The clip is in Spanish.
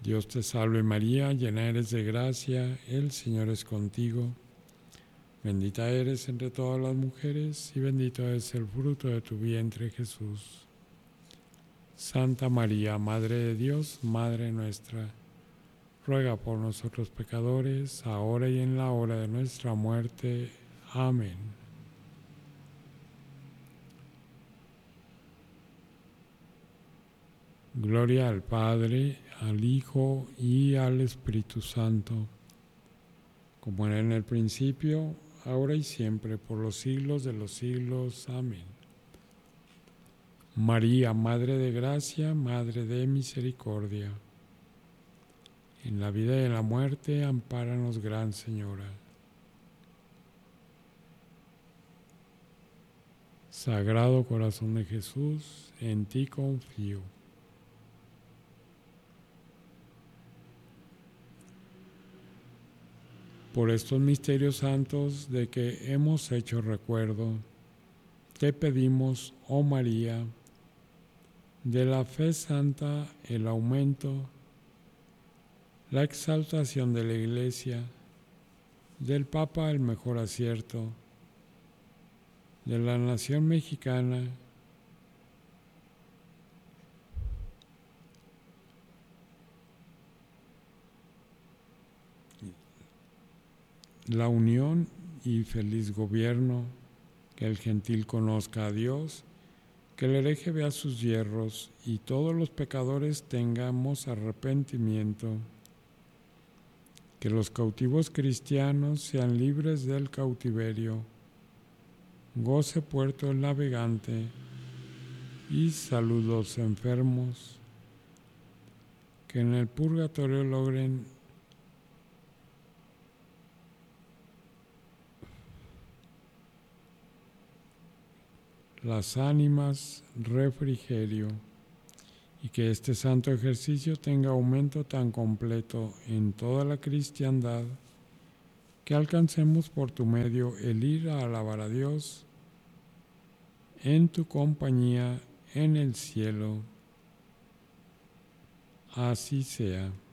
Dios te salve María, llena eres de gracia, el Señor es contigo. Bendita eres entre todas las mujeres y bendito es el fruto de tu vientre Jesús. Santa María, Madre de Dios, Madre nuestra, ruega por nosotros pecadores, ahora y en la hora de nuestra muerte. Amén. Gloria al Padre, al Hijo y al Espíritu Santo, como era en el principio, ahora y siempre, por los siglos de los siglos. Amén. María, Madre de Gracia, Madre de Misericordia, en la vida y en la muerte, ampáranos, Gran Señora. Sagrado Corazón de Jesús, en ti confío. Por estos misterios santos de que hemos hecho recuerdo, te pedimos, oh María, de la fe santa el aumento, la exaltación de la Iglesia, del Papa el mejor acierto, de la nación mexicana, la unión y feliz gobierno, que el gentil conozca a Dios, que el hereje vea sus yerros y todos los pecadores tengamos arrepentimiento, que los cautivos cristianos sean libres del cautiverio, goce puerto el navegante y salud los enfermos, que en el purgatorio logren las ánimas refrigerio, y que este santo ejercicio tenga aumento tan completo en toda la cristiandad que alcancemos por tu medio el ir a alabar a Dios en tu compañía en el cielo. Así sea.